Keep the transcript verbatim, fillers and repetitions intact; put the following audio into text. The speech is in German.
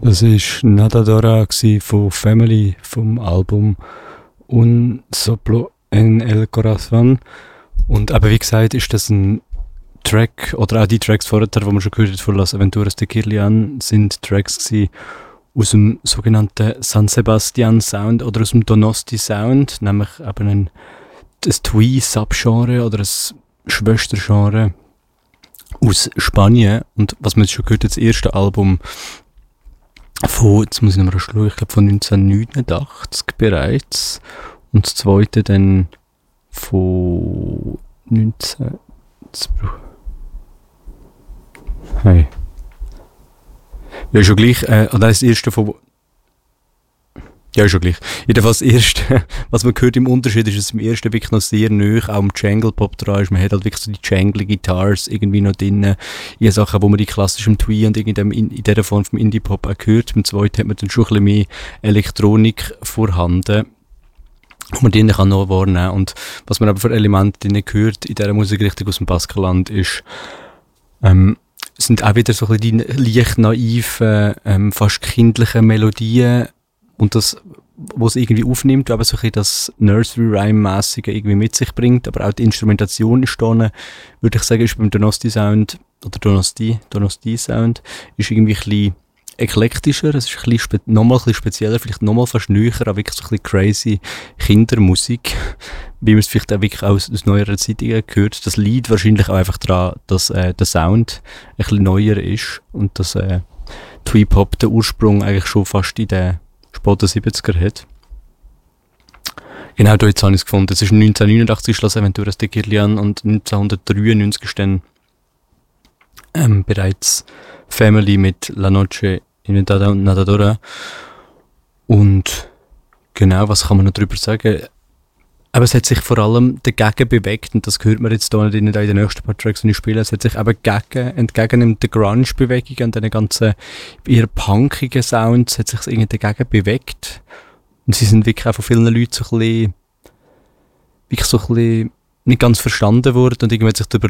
Das war Nadadora von Family vom Album Un Soplo en el Corazón. Und aber wie gesagt, ist das ein Track, oder auch die Tracks vorher, die wir schon gehört haben von Las Aventuras de Kirlian, sind Tracks gewesen aus dem sogenannten San Sebastian Sound oder aus dem Donosti Sound, nämlich eben ein, ein Twee-Subgenre oder ein Schwestergenre aus Spanien. Und was man jetzt schon gehört hat, das erste Album von, jetzt muss ich nochmal schauen, ich glaube von neunzehnhundertneunundachtzig bereits, und das zweite dann von neunzehn... Hey. Ja, schon gleich, äh, oder das erste von... Ja, schon gleich. Jedenfalls das erste, was man hört im Unterschied, ist, dass es im ersten wirklich noch sehr nahe auch im Jangle-Pop dran ist. Man hat halt wirklich so die Jangle-Guitars irgendwie noch drin. In Sachen, wo man die klassischen Twee und in, in, in dieser Form vom Indie-Pop auch hört. Im zweiten hat man dann schon ein bisschen mehr Elektronik vorhanden, wo man drinnen kann noch wahrnehmen kann. Und was man aber für Elemente drinnen hört in dieser Musikrichtung aus dem Baskenland ist, ähm, sind auch wieder so ein bisschen die leicht naiven, ähm, fast kindlichen Melodien und das, was es irgendwie aufnimmt, aber so ein bisschen das Nursery-Rhyme-mäßige irgendwie mit sich bringt, aber auch die Instrumentation ist da, würde ich sagen, ist beim Donosti-Sound, oder Donosti, Donosti-Sound, ist irgendwie ein bisschen eklektischer, es ist ein bisschen spe- nochmal ein bisschen spezieller, vielleicht nochmal fast näher, aber wirklich so ein bisschen crazy Kindermusik, wie man es vielleicht auch wirklich aus, aus neuerer Zeit gehört. Das liegt wahrscheinlich auch einfach daran, dass äh, der Sound ein bisschen neuer ist und dass äh, Twee-Pop den Ursprung eigentlich schon fast in den späten siebziger hat. Genau, da jetzt habe ich es gefunden. Es ist neunzehnhundertneunundachtzig Las Aventuras de Kirlian und neunzehnhundertdreiundneunzig ist dann ähm, bereits Family mit La Noche Inventada und Nadadora. Und genau, was kann man noch darüber sagen? Aber es hat sich vor allem dagegen bewegt, und das hört man jetzt hier in den nächsten paar Tracks, die ich spiele, es hat sich eben gegen, entgegen der Grunge-Bewegung und den ganzen eher punkigen Sounds hat sich irgendwie dagegen bewegt. Und sie sind wirklich auch von vielen Leuten so ein bisschen, wirklich so ein bisschen nicht ganz verstanden worden, und irgendwie hat sich darüber